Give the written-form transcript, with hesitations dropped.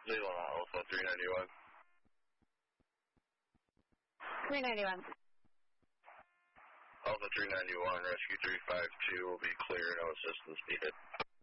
Leland Alpha 391. 391. Alpha 391, Rescue 352 will be clear, no assistance needed.